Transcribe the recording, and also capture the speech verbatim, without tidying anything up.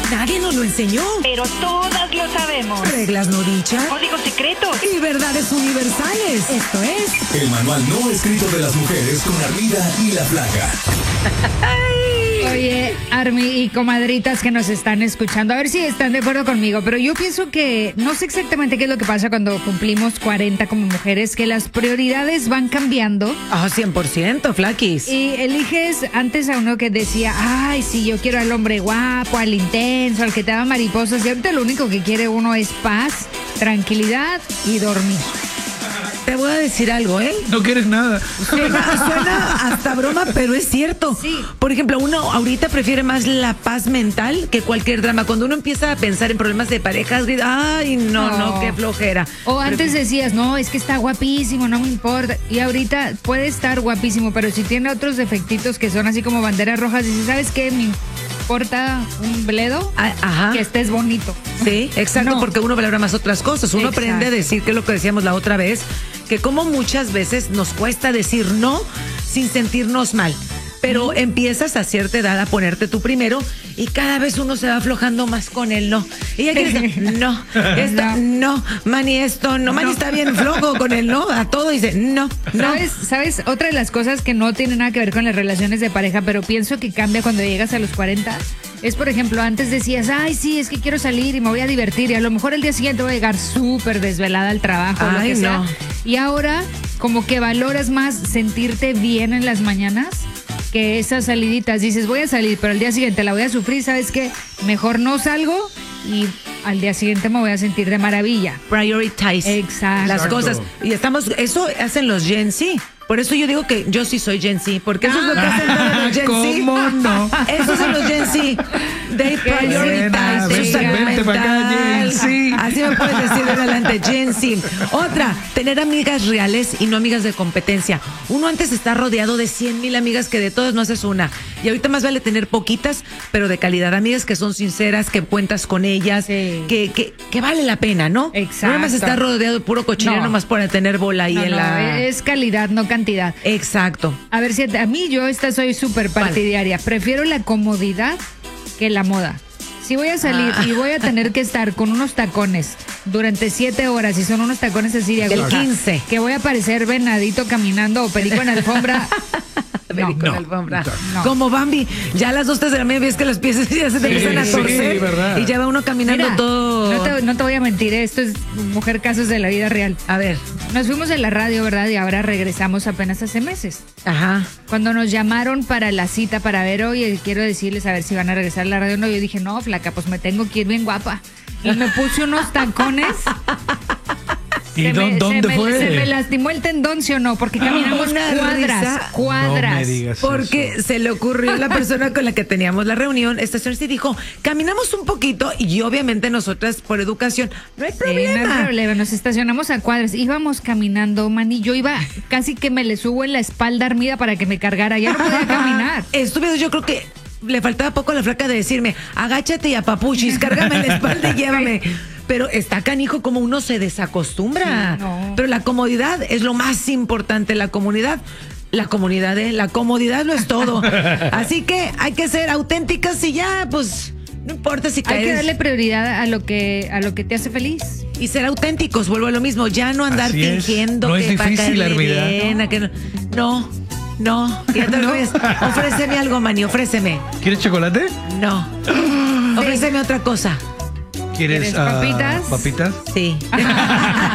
Nadie nos lo enseñó. Pero todas lo sabemos. Reglas no dichas. Códigos secretos. Y verdades universales. Esto es... El manual no escrito de las mujeres con Armida y la Flaca. Oye, Armi y comadritas que nos están escuchando, a ver si están de acuerdo conmigo, pero yo pienso que no sé exactamente qué es lo que pasa cuando cumplimos cuarenta como mujeres, que las prioridades van cambiando. Ah, cien por ciento, Flaquis. Y eliges antes a uno que decía, ay, sí, yo quiero al hombre guapo, al intenso, al que te da mariposas, y ahorita lo único que quiere uno es paz, tranquilidad y dormir. Te voy a decir algo, ¿eh? No quieres nada. Suena, suena hasta broma, pero es cierto. Sí. Por ejemplo, uno ahorita prefiere más la paz mental que cualquier drama. Cuando uno empieza a pensar en problemas de parejas, grita, ay, no, no, No. qué flojera. O antes decías, no, es que está guapísimo, no me importa. Y ahorita puede estar guapísimo, pero si tiene otros defectitos que son así como banderas rojas, dices, ¿sabes qué? Me importa un bledo Ah, ajá. que estés bonito. Sí, exacto, No. porque uno valora más otras cosas. Uno Exacto. aprende a decir, que es lo que decíamos la otra vez, que como muchas veces nos cuesta decir no sin sentirnos mal. Pero empiezas a cierta edad a ponerte tú primero y cada vez uno se va aflojando más con el no. Y ya quieres, no, esto, no, Mani, esto, no, Mani está bien flojo con el no, a todo dice, no, no. ¿Sabes, ¿Sabes? Otra de las cosas que no tiene nada que ver con las relaciones de pareja, pero pienso que cambia cuando llegas a los cuarenta, es, por ejemplo, antes decías, ay, sí, es que quiero salir y me voy a divertir, y a lo mejor el día siguiente voy a llegar súper desvelada al trabajo, o lo Ay, que sea. no. Y ahora, como que valoras más sentirte bien en las mañanas que esas saliditas. Dices, voy a salir, pero al día siguiente la voy a sufrir, ¿sabes qué? Mejor no salgo y al día siguiente me voy a sentir de maravilla. Prioritize Exacto. las Exacto. cosas. Y estamos, eso hacen los Gen Z. Por eso yo digo que yo sí soy Gen Z, porque eso es lo que hacen todos los Gen Z. ¿Cómo no? Esos son los Gen Z. They buena, prioritize su vente, salud vente para acá, mental. Gen Z. Así me puedes decir de adelante, Gen Z. Otra, tener amigas reales y no amigas de competencia. Uno antes está rodeado de cien mil amigas que de todas no haces una. Y ahorita más vale tener poquitas, pero de calidad. Amigas que son sinceras, que cuentas con ellas, Sí. que, que, que vale la pena, ¿no? Exacto. No más estar rodeado de puro cochinero No. nomás por tener bola ahí No, en no, la... es calidad, no cantidad. Exacto. A ver, si a mí yo esta soy súper partidaria. Prefiero la comodidad que la moda. Si voy a salir Ah. y voy a tener que estar con unos tacones durante siete horas y son unos tacones así de Del aguja, quince. que voy a parecer venadito caminando o perico en alfombra. No, Con no, alfombra. no. Como Bambi, ya a las dos tres de la mañana ves que las piezas ya se te Sí, empiezan a sí, torcer verdad. y ya va uno caminando Mira, todo. no te, no te voy a mentir, esto es mujer casos de la vida real. A ver, Nos fuimos de la radio, ¿verdad? Y ahora regresamos apenas hace meses. ajá. Cuando nos llamaron para la cita para ver, oye, quiero decirles a ver si van a regresar a la radio o no, yo dije, no, flaca, pues me tengo que ir bien guapa. Y me puse unos tacones. ¿Y Se dó- me- dónde se me- fue? Se me lastimó el tendón, ¿sí o no? Porque caminamos Una cuadras, risa. cuadras. No me digas Porque eso. se le ocurrió a la persona con la que teníamos la reunión estacionarse y dijo, caminamos un poquito y obviamente nosotras por educación, no hay Sí, problema. no hay problema, nos estacionamos a cuadras, íbamos caminando, man, y yo iba casi que me le subo en la espalda Armida para que me cargara, ya no podía caminar. Estúpido, yo creo que le faltaba poco a la flaca de decirme, agáchate y apapuchis, cárgame en la espalda y llévame. Pero está canijo como uno se desacostumbra. Sí, no. Pero la comodidad es lo más importante, la comunidad. La comunidad, ¿eh? La comodidad lo es todo. Así que hay que ser auténticas y ya, pues, no importa si Hay que caes. darle prioridad a lo que a lo que te hace feliz. Y ser auténticos, vuelvo a lo mismo. Ya no andar Así es. fingiendo No que es para difícil, caerle Armida. bien, a que no. No, no. Ya te ves. Ofréceme algo, Manny, ofréceme. ¿Quieres chocolate? No. Ofréceme otra cosa. ¿Quieres, ¿Quieres ah, papitas? papitas? Sí.